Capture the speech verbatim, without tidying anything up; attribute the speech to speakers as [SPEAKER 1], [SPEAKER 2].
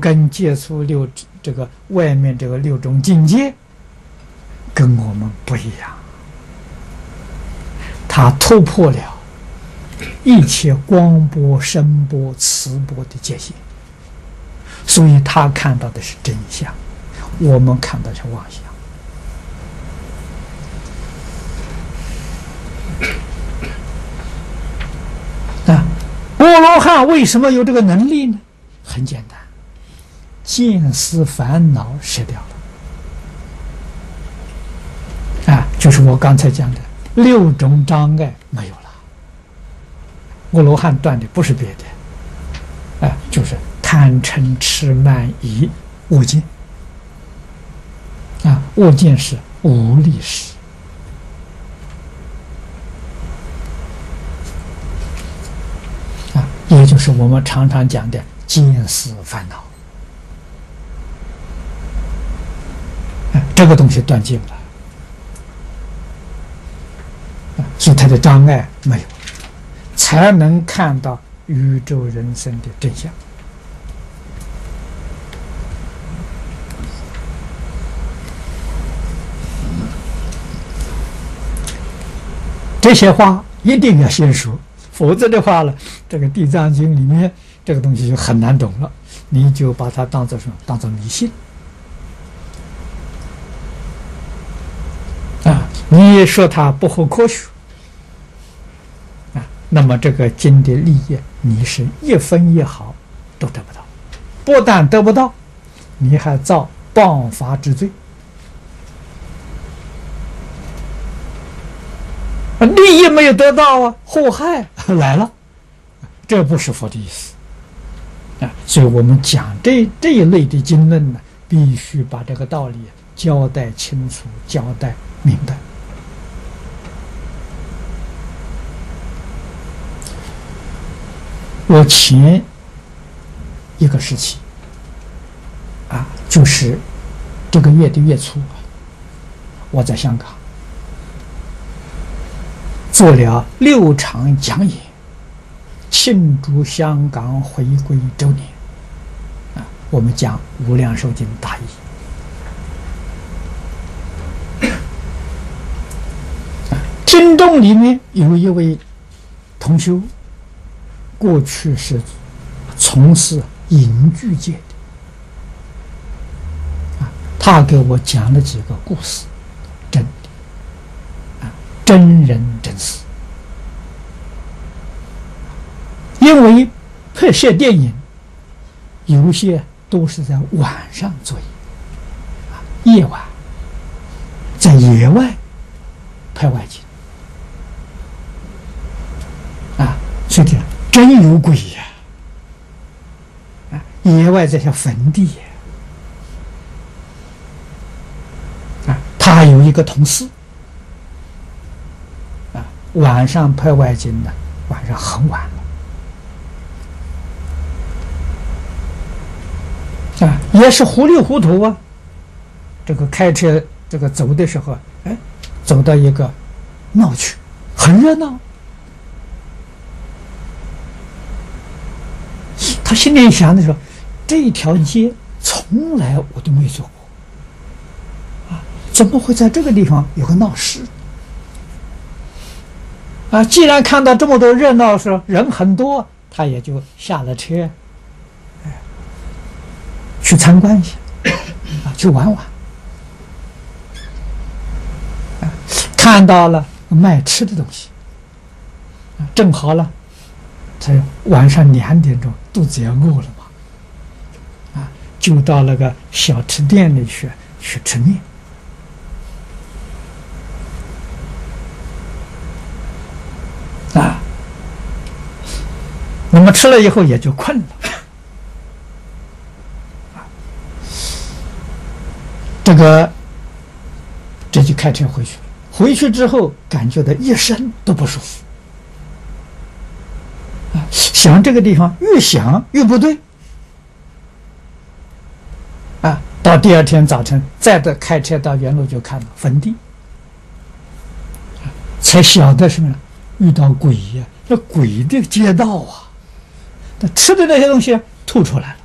[SPEAKER 1] 根接触六这个外面这个六种境界，跟我们不一样。他突破了一切光波、声波、磁波的界限，所以他看到的是真相，我们看到的是妄想。啊，阿罗汉为什么有这个能力呢？很简单，见思烦恼舍掉了。啊，就是我刚才讲的六种障碍没有了。阿罗汉断的不是别的，啊，就是贪嗔痴慢疑恶见。啊，恶见是无历史。啊，也就是我们常常讲的见思烦恼。啊，这个东西断尽了。所以他的障碍没有，才能看到宇宙人生的真相。这些话一定要先说，否则的话呢，这个《地藏经》里面这个东西就很难懂了，你就把它当做什么？当做迷信啊！你也说它不合科学。那么这个经的利益，你是一分一毫都得不到，不但得不到，你还造谤法之罪。利益没有得到啊，祸害来了，这不是佛的意思啊！所以我们讲这这一类的经论呢，必须把这个道理交代清楚，交代明白。我前一个时期啊，就是这个月的月初，我在香港做了六场讲演，庆祝香港回归周年啊。我们讲《无量寿经》大义，听众里面有一位同修。过去是从事影剧界的，啊，他给我讲了几个故事，真的，啊，真人真事。因为拍摄电影，有些都是在晚上做业，啊，夜晚，在野外拍外景，啊，所以这样。真有鬼呀！啊，野外这些坟地呀！啊，他有一个同事，啊，晚上拍外景呢，晚上很晚了，啊，也是糊里糊涂啊。这个开车这个走的时候，哎，走到一个闹区，很热闹。他心里想的时候，这条街从来我都没走过，啊，怎么会在这个地方有个闹市？啊，既然看到这么多热闹的时候，人很多，他也就下了车，哎，去参观一下，啊，去玩玩，啊，看到了卖吃的东西，啊，正好了。才晚上两点钟，肚子也饿了嘛，啊，就到那个小吃店里去去吃面，啊，那么吃了以后也就困了，啊，这个这就开车回去了。回去之后，感觉到一身都不舒服。想这个地方越想越不对，啊，到第二天早晨再的开车到原路就看到坟地，才晓得什么呢？遇到鬼呀、啊，那鬼的街道啊，那吃的那些东西吐出来了，